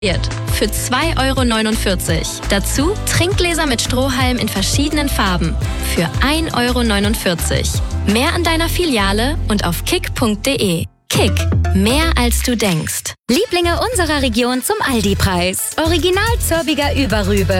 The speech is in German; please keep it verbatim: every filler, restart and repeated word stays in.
für zwei Euro neunundvierzig. Dazu Trinkgläser mit Strohhalm in verschiedenen Farben für ein Euro neunundvierzig. Mehr an deiner Filiale und auf kick punkt de. Kick, mehr als du denkst. Lieblinge unserer Region zum Aldi-Preis. Original Zörbiger Überrübe.